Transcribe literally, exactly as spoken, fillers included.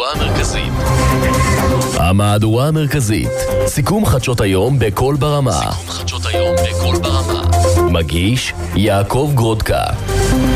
המהדורה המרכזית. המהדורה המרכזית. סיכום חדשות היום בכל ברמה. סיכום חדשות היום בכל ברמה. מגיש יעקב גרודקה.